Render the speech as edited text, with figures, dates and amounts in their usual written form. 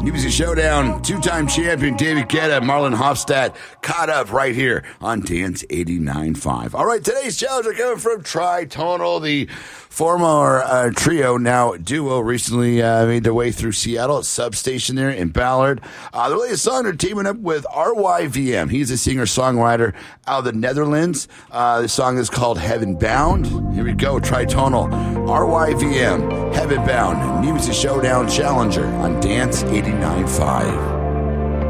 Music Showdown, two-time champion David Guetta, Marlon Hofstadt, caught up right here on Dance 89.5. All right, today's challenger coming from Tritonal, the former trio, now duo, recently made their way through Seattle, substation there in Ballard. The latest song, they're teaming up with RYVM. He's a singer-songwriter out of the Netherlands. The song is called Heaven Bound. Here we go, Tritonal, RYVM, Heaven Bound, Music Showdown challenger on Dance 89.5.